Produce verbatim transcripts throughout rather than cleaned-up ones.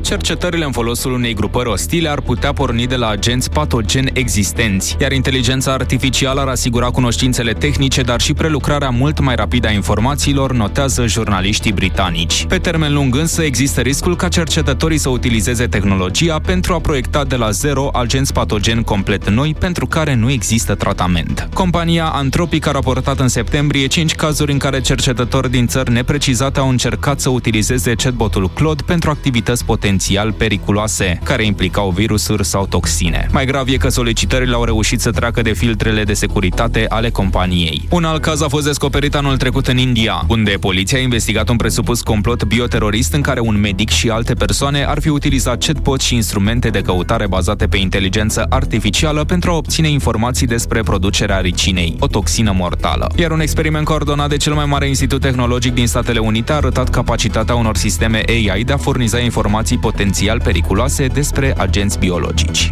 cercetările în folosul unei grupări ostile ar putea porni de la agenți patogeni existenți, iar inteligența artificială ar asigura cunoștințele tehnice, dar și prelucrarea mult mai rapidă a informațiilor, notează jurnaliștii britanici. Pe termen lung însă există riscul ca cercetătorii să utilizeze tehnologia pentru a proiecta de la zero agenți patogeni complet noi pentru care nu există tratament. Compania Anthropic a raportat în septembrie cinci cazuri în care cercetători din țări neprecizate au încercat să utilizeze chatbotul Claude pentru activități potențial periculoase, care implicau virusuri sau toxine. Mai grav e că solicitările au reușit să treacă de filtrele de securitate ale companiei. Un alt caz a fost descoperit anul trecut în India, unde poliția a investigat un presupus complot bioterorist în care un medic și alte persoane ar fi utilizat chatbot și instrumente de căutare bazate pe inteligență artificială pentru a obține informații despre producerea ricinei, o toxină mortală. Iar un experiment coordonat de cel mai mare institut tehnologic din Statele Unite a arătat capacitatea unor sisteme A I de a furniza informații potențial periculoase despre agenți biologici.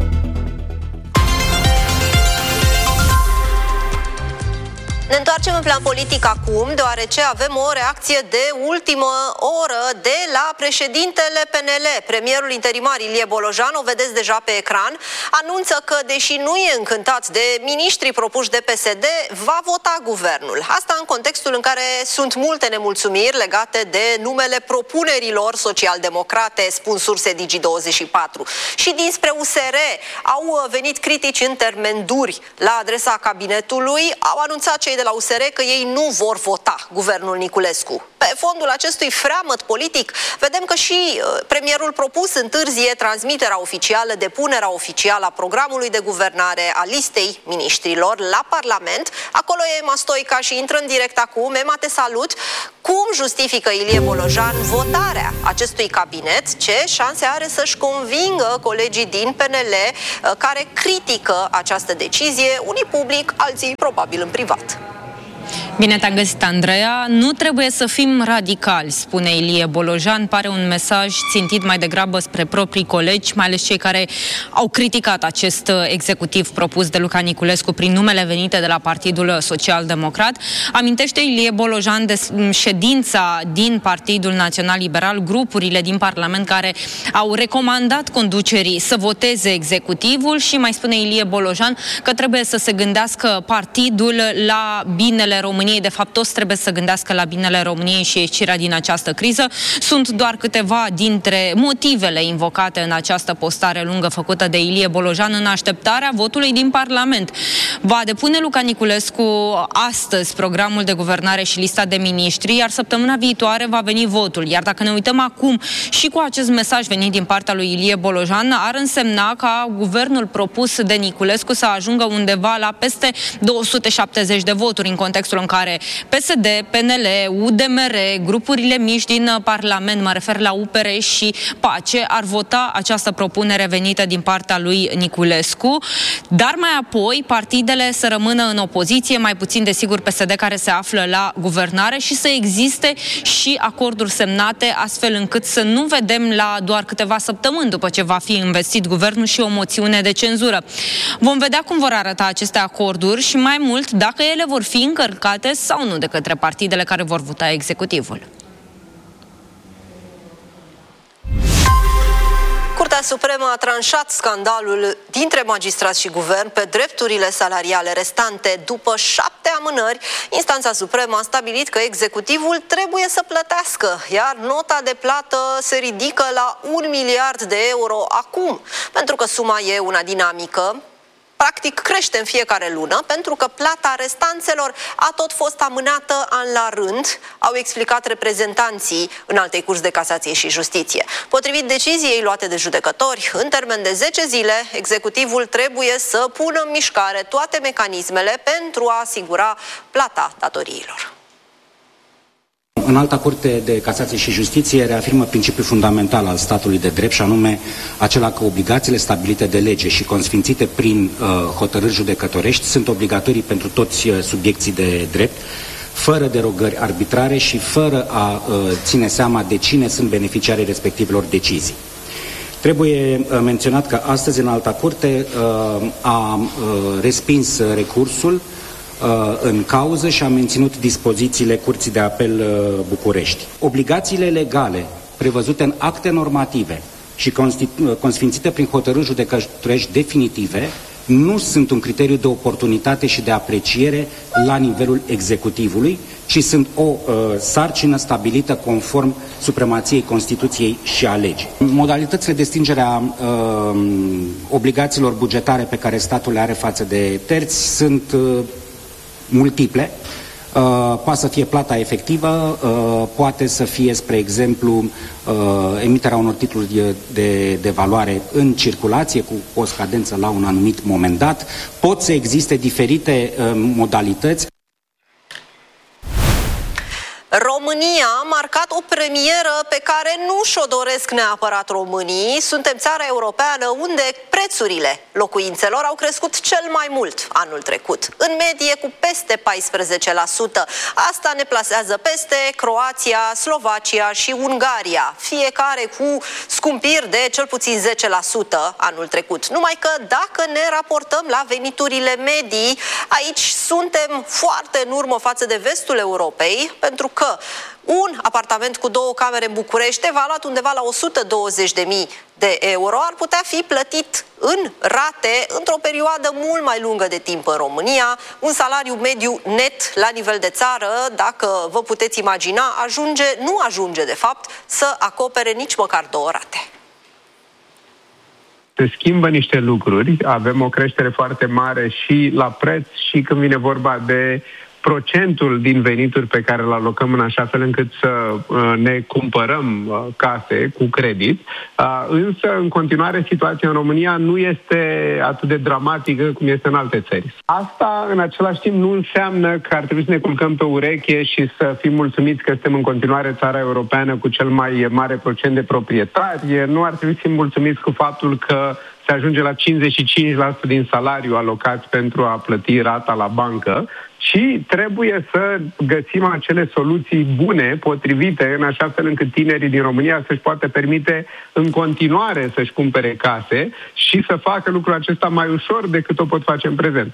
Ne întoarcem în plan politic acum, deoarece avem o reacție de ultimă oră de la președintele P N L. Premierul interimar Ilie Bolojan, o vedeți deja pe ecran, anunță că, deși nu e încântat de miniștrii propuși de P S D, va vota guvernul. Asta în contextul în care sunt multe nemulțumiri legate de numele propunerilor social-democrate, spun surse Digi douăzeci și patru. Și dinspre U S R au venit critici în termeni duri la adresa cabinetului, au anunțat cei de la U S R că ei nu vor vota guvernul Niculescu. Pe fondul acestui freamăt politic, vedem că și premierul propus întârzie transmiterea oficială, depunerea oficială a programului de guvernare a listei miniștrilor la Parlament. Acolo e Ema Stoica și intră în direct acum. Ema, te salut! Cum justifică Ilie Bolojan votarea acestui cabinet? Ce șanse are să-și convingă colegii din P N L care critică această decizie, unii public, alții probabil în privat? Bine te-am găsit, Andreea. Nu trebuie să fim radicali, spune Ilie Bolojan. Pare un mesaj țintit mai degrabă spre proprii colegi, mai ales cei care au criticat acest executiv propus de Luca Niculescu prin numele venite de la Partidul Social-Democrat. Amintește Ilie Bolojan de ședința din Partidul Național Liberal, grupurile din Parlament care au recomandat conducerii să voteze executivul și mai spune Ilie Bolojan că trebuie să se gândească partidul la binele României. De fapt, toți trebuie să gândească la binele României și ieșirea din această criză. Sunt doar câteva dintre motivele invocate în această postare lungă făcută de Ilie Bolojan în așteptarea votului din Parlament. Va depune Luca Niculescu astăzi programul de guvernare și lista de miniștri, iar săptămâna viitoare va veni votul. Iar dacă ne uităm acum și cu acest mesaj venit din partea lui Ilie Bolojan, ar însemna ca guvernul propus de Niculescu să ajungă undeva la peste două sute șaptezeci de voturi, în contextul în care P S D, P N L, U D M R, grupurile mici din Parlament, mă refer la U P R și PACE, ar vota această propunere venită din partea lui Niculescu, dar mai apoi partidele să rămână în opoziție, mai puțin desigur P S D care se află la guvernare, și să existe și acorduri semnate, astfel încât să nu vedem la doar câteva săptămâni după ce va fi investit guvernul și o moțiune de cenzură. Vom vedea cum vor arăta aceste acorduri și mai mult dacă ele vor fi încărcate sau nu de către partidele care vor vota executivul. Curtea Supremă a tranșat scandalul dintre magistrați și guvern pe drepturile salariale restante. După șapte amânări, instanța supremă a stabilit că executivul trebuie să plătească, iar nota de plată se ridică la un miliard de euro acum, pentru că suma e una dinamică. Practic crește în fiecare lună, pentru că plata restanțelor a tot fost amânată an la rând, au explicat reprezentanții Înaltei Curți de Casație și Justiție. Potrivit deciziei luate de judecători, în termen de zece zile, executivul trebuie să pună în mișcare toate mecanismele pentru a asigura plata datoriilor. Înalta Curte de Casație și Justiție reafirmă principiul fundamental al statului de drept, și anume acela că obligațiile stabilite de lege și consfințite prin uh, hotărâri judecătorești sunt obligatorii pentru toți uh, subiecții de drept, fără derogări arbitrare și fără a uh, ține seama de cine sunt beneficiarii respectivelor decizii. Trebuie uh, menționat că astăzi Înalta Curte uh, a uh, respins recursul în cauză și a menținut dispozițiile Curții de Apel București. Obligațiile legale prevăzute în acte normative și consfințite prin hotărâri judecătorești definitive nu sunt un criteriu de oportunitate și de apreciere la nivelul executivului, ci sunt o uh, sarcină stabilită conform supremației Constituției și a legii. Modalitățile de stingere a uh, obligațiilor bugetare pe care statul le are față de terți sunt uh, multiple. Uh, poate să fie plata efectivă, uh, poate să fie, spre exemplu, uh, emiterea unor titluri de, de, de valoare în circulație cu o scadență la un anumit moment dat. Pot să existe diferite uh, modalități. România a marcat o premieră pe care nu și-o doresc neapărat românii. Suntem țara europeană unde prețurile locuințelor au crescut cel mai mult anul trecut, în medie cu peste paisprezece la sută. Asta ne plasează peste Croația, Slovacia și Ungaria, fiecare cu scumpiri de cel puțin zece la sută anul trecut. Numai că dacă ne raportăm la veniturile medii, aici suntem foarte în urmă față de vestul Europei, pentru că că un apartament cu două camere în București, evaluat undeva la o sută douăzeci de mii de euro, ar putea fi plătit în rate într-o perioadă mult mai lungă de timp în România. Un salariu mediu net la nivel de țară, dacă vă puteți imagina, ajunge, nu ajunge de fapt să acopere nici măcar două rate. Se schimbă niște lucruri, avem o creștere foarte mare și la preț și când vine vorba de procentul din venituri pe care îl alocăm în așa fel încât să uh, ne cumpărăm uh, case cu credit. Uh, însă, în continuare, situația în România nu este atât de dramatică cum este în alte țări. Asta, în același timp, nu înseamnă că ar trebui să ne culcăm pe ureche și să fim mulțumiți că suntem în continuare țara europeană cu cel mai mare procent de proprietari. Nu ar trebui să fim mulțumiți cu faptul că se ajunge la cincizeci și cinci la sută din salariu alocați pentru a plăti rata la bancă, și trebuie să găsim acele soluții bune, potrivite, în așa fel încât tinerii din România să-și poată permite în continuare să-și cumpere case și să facă lucrul acesta mai ușor decât o pot face în prezent.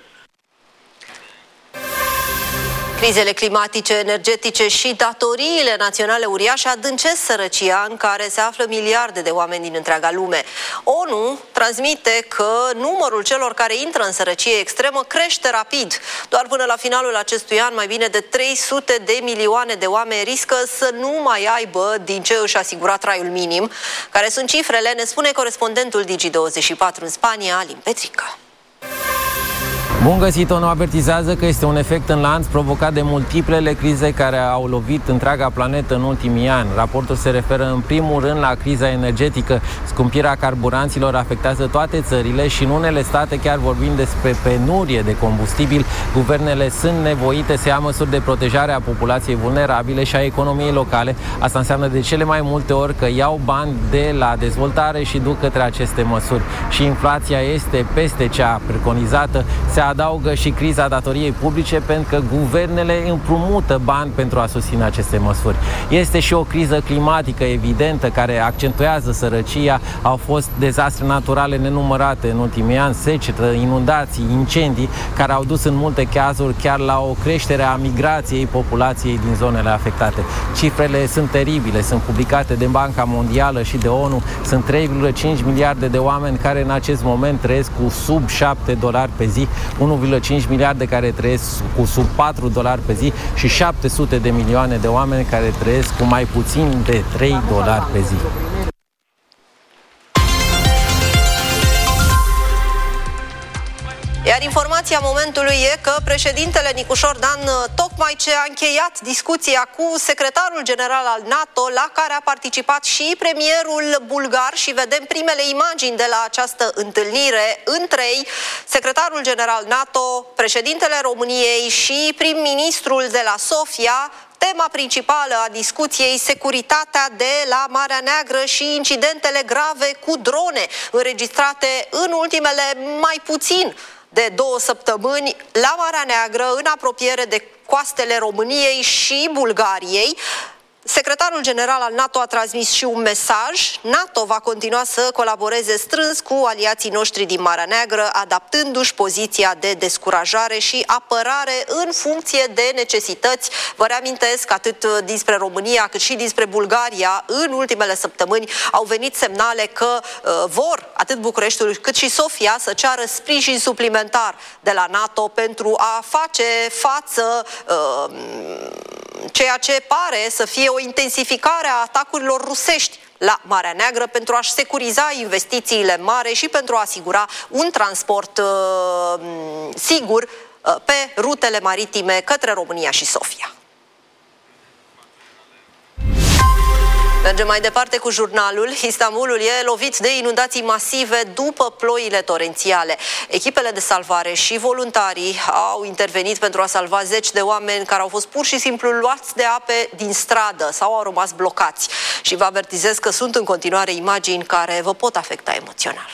Crizele climatice, energetice și datoriile naționale uriașe adâncesc sărăcia în care se află miliarde de oameni din întreaga lume. ONU transmite că numărul celor care intră în sărăcie extremă crește rapid. Doar până la finalul acestui an, mai bine de trei sute de milioane de oameni riscă să nu mai aibă din ce își asigura traiul minim. Care sunt cifrele, ne spune corespondentul Digi douăzeci și patru în Spania, Alin Petrica. Bun găsit, ONU avertizează că este un efect în lanț provocat de multiplele crize care au lovit întreaga planetă în ultimii ani. Raportul se referă în primul rând la criza energetică. Scumpirea carburanților afectează toate țările și în unele state chiar vorbim despre penurie de combustibil. Guvernele sunt nevoite să ia măsuri de protejare a populației vulnerabile și a economiei locale. Asta înseamnă de cele mai multe ori că iau bani de la dezvoltare și duc către aceste măsuri. Și inflația este peste cea preconizată. Se adaugă și criza datoriei publice, pentru că guvernele împrumută bani pentru a susține aceste măsuri. Este și o criză climatică evidentă care accentuează sărăcia. Au fost dezastre naturale nenumărate în ultimii ani, secetă, inundații, incendii, care au dus în multe cazuri chiar la o creștere a migrației populației din zonele afectate. Cifrele sunt teribile, sunt publicate de Banca Mondială și de ONU. Sunt trei virgulă cinci miliarde de oameni care în acest moment trăiesc cu sub șapte dolari pe zi, unu virgulă cinci miliarde care trăiesc cu sub patru dolari pe zi și șapte sute de milioane de oameni care trăiesc cu mai puțin de trei dolari pe zi. Iar informația momentului e că președintele Nicușor Dan tocmai ce a încheiat discuția cu secretarul general al NATO, la care a participat și premierul bulgar, și vedem primele imagini de la această întâlnire între ei, secretarul general NATO, președintele României și prim-ministrul de la Sofia. Tema principală a discuției, securitatea de la Marea Neagră și incidentele grave cu drone înregistrate în ultimele mai puțin de două săptămâni la Marea Neagră, în apropiere de coastele României și Bulgariei. Secretarul general al NATO a transmis și un mesaj. NATO va continua să colaboreze strâns cu aliații noștri din Marea Neagră, adaptându-și poziția de descurajare și apărare în funcție de necesități. Vă reamintesc, atât dinspre România cât și dinspre Bulgaria, în ultimele săptămâni au venit semnale că uh, vor, atât Bucureștiul cât și Sofia, să ceară sprijin suplimentar de la NATO pentru a face față uh, ceea ce pare să fie o intensificare a atacurilor rusești la Marea Neagră, pentru a-și securiza investițiile mari și pentru a asigura un transport uh, sigur uh, pe rutele maritime către România și Sofia. Mergem mai departe cu jurnalul. Istanbulul e lovit de inundații masive după ploile torențiale. Echipele de salvare și voluntarii au intervenit pentru a salva zeci de oameni care au fost pur și simplu luați de ape din stradă sau au rămas blocați. Și vă avertizez că sunt în continuare imagini care vă pot afecta emoțional.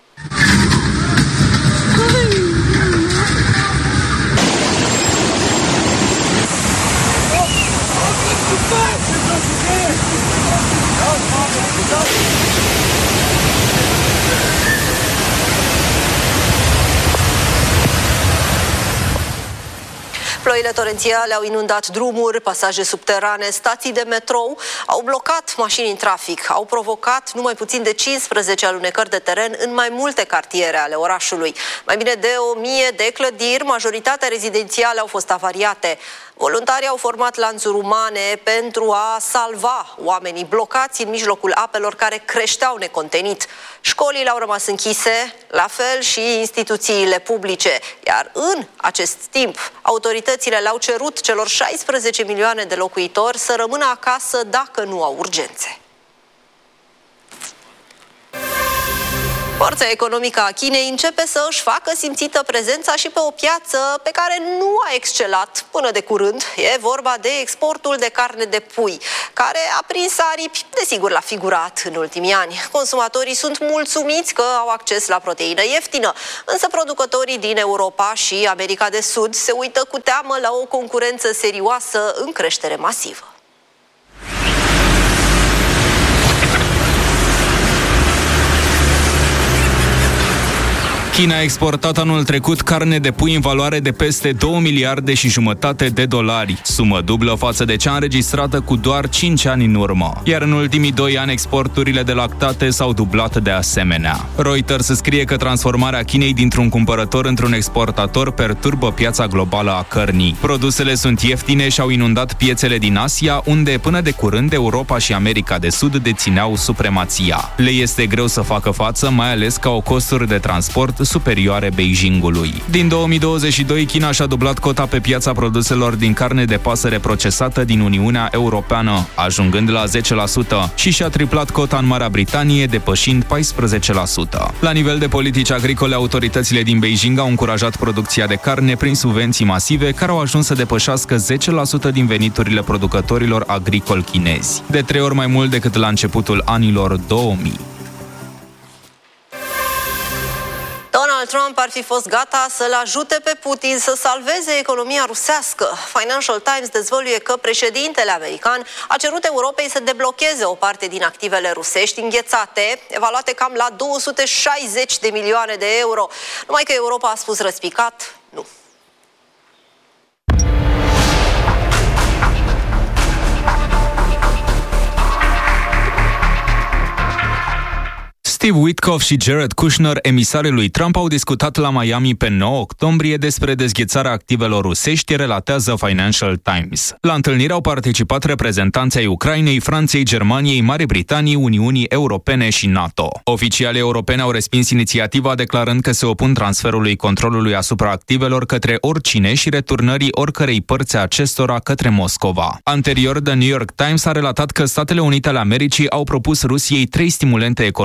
Ploile torențiale au inundat drumuri, pasaje subterane, stații de metrou, au blocat mașini în trafic, au provocat numai puțin de cincisprezece alunecări de teren în mai multe cartiere ale orașului. Mai bine de o mie de clădiri, majoritatea rezidențiale, au fost avariate. Voluntarii au format lanțuri umane pentru a salva oamenii blocați în mijlocul apelor care creșteau necontenit. Școlile au rămas închise, la fel și instituțiile publice, iar în acest timp autoritățile le-au cerut celor șaisprezece milioane de locuitori să rămână acasă dacă nu au urgențe. Forța economică a Chinei începe să își facă simțită prezența și pe o piață pe care nu a excelat până de curând. E vorba de exportul de carne de pui, care a prins aripi, desigur, la figurat în ultimii ani. Consumatorii sunt mulțumiți că au acces la proteină ieftină, însă producătorii din Europa și America de Sud se uită cu teamă la o concurență serioasă în creștere masivă. China a exportat anul trecut carne de pui în valoare de peste două miliarde și jumătate de dolari, sumă dublă față de cea înregistrată cu doar cinci ani în urmă. Iar în ultimii doi ani exporturile de lactate s-au dublat de asemenea. Reuters scrie că transformarea Chinei dintr-un cumpărător într-un exportator perturbă piața globală a cărnii. Produsele sunt ieftine și au inundat piețele din Asia, unde până de curând Europa și America de Sud dețineau supremația. Le este greu să facă față, mai ales că au costuri de transport superioare Beijingului. Din două mii douăzeci și doi, China și-a dublat cota pe piața produselor din carne de pasăre procesată din Uniunea Europeană, ajungând la zece la sută, și și-a triplat cota în Marea Britanie, depășind paisprezece la sută. La nivel de politici agricole, autoritățile din Beijing au încurajat producția de carne prin subvenții masive, care au ajuns să depășească zece la sută din veniturile producătorilor agricoli chinezi, de trei ori mai mult decât la începutul anilor două mii. Donald Trump ar fi fost gata să-l ajute pe Putin să salveze economia rusească. Financial Times dezvăluie că președintele american a cerut Europei să deblocheze o parte din activele rusești înghețate, evaluate cam la două sute șaizeci de milioane de euro. Numai că Europa a spus răspicat nu. Steve Witkoff și Jared Kushner, emisarii lui Trump, au discutat la Miami pe nouă octombrie despre dezghețarea activelor rusești, relatează Financial Times. La întâlnire au participat reprezentanții ai Ucrainei, Franței, Germaniei, Marii Britanii, Uniunii Europene și NATO. Oficialii europeni au respins inițiativa, declarând că se opun transferului controlului asupra activelor către oricine și returnării oricărei părți a acestora către Moscova. Anterior, The New York Times a relatat că Statele Unite ale Americii au propus Rusiei trei stimulente economice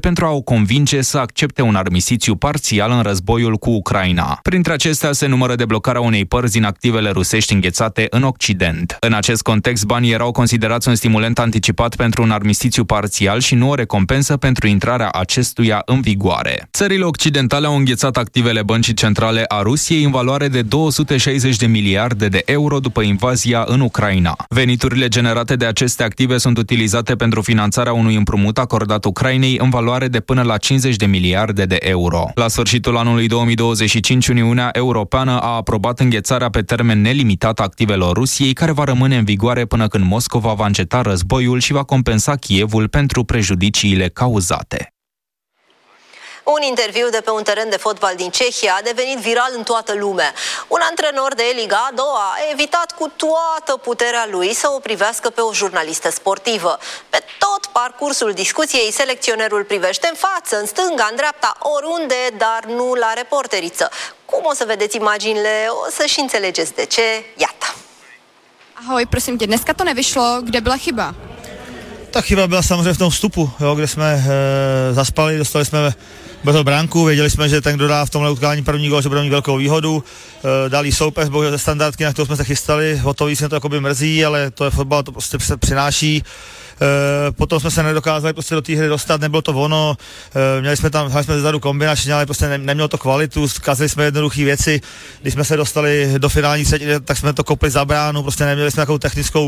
pentru a o convinge să accepte un armistițiu parțial în războiul cu Ucraina. Printre acestea se numără deblocarea unei părți din activele rusești înghețate în Occident. În acest context, banii erau considerați un stimulent anticipat pentru un armistițiu parțial și nu o recompensă pentru intrarea acestuia în vigoare. Țările occidentale au înghețat activele băncii centrale a Rusiei în valoare de două sute șaizeci de miliarde de euro după invazia în Ucraina. Veniturile generate de aceste active sunt utilizate pentru finanțarea unui împrumut acordat Ucrainei în valoare de până la cincizeci de miliarde de euro. La sfârșitul anului două mii douăzeci și cinci, Uniunea Europeană a aprobat înghețarea pe termen nelimitat a activelor Rusiei, care va rămâne în vigoare până când Moscova va înceta războiul și va compensa Kievul pentru prejudiciile cauzate. Un interviu de pe un teren de fotbal din Cehia a devenit viral în toată lumea. Un antrenor de Liga a doua a evitat cu toată puterea lui să o privească pe o jurnalistă sportivă. Pe tot parcursul discuției, selecționerul privește în față, în stânga, în dreapta, oriunde, dar nu la reporteriță. Cum o să vedeți imaginile, o să și înțelegeți de ce. Iată. Ahoj, prosím tě, dneska to nevyšlo, kde byla chyba? Ta chyba byla samozřejmě v tom vstupu, jo, kde jsme e, zaspali, dostali jsme brzo bránku, věděli jsme, že ten, kdo dá v tomhle utkání první gól, že bude mít velkou výhodu, e, dali soupeř, bohužel ze standardky, na kterou jsme se chystali, hotový se to jakoby mrzí, ale to je fotbal, to prostě se přináší. E, potom jsme se nedokázali prostě do té hry dostat, nebylo to ono, e, měli jsme tam, hráli jsme zezadu kombinačně, ale prostě ne, nemělo to kvalitu, zkazili jsme jednoduché věci, když jsme se dostali do finální třetiny, tak jsme to kopli za bránu, prostě neměli jsme takovou technickou.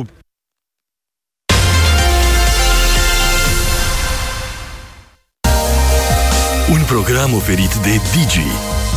Un program oferit de Digi,